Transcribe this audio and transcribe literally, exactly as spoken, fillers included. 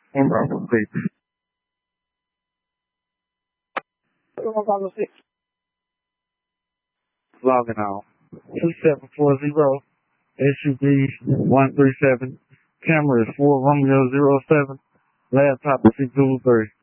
One Bravo six. One Bravo six. Logging on. Two seven four zero. S U V one three seven. Camera is four Romeo zero seven. Laptop is six Zulu three.